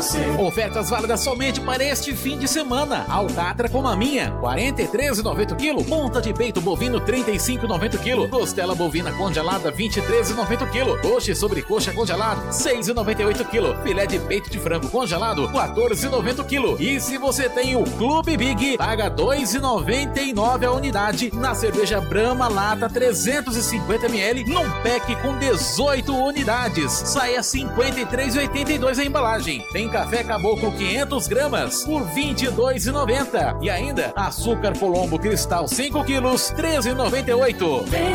você. Ofertas válidas somente para este fim de semana. Alcatra com maminha, R$ 43,90 kg. Ponta de peito bovino, R$ 35,90 kg. Costela bovina congelada, R$ 23,90 kg. Coxa e sobrecoxa congelado, R$ 6,98 kg. Filé de peito de frango congelado, R$ 14,90 kg. E se você tem o Clube Big, paga R$ 2,99 a unidade na cerveja Brahma Lata 350 ml num pack com 18 unidades. Sai a R$ 53,82 a embalagem. Tem café Caboclo 500 gramas por R$ 22,90. E ainda açúcar Colombo Cristal 5 quilos, R$ 13,98.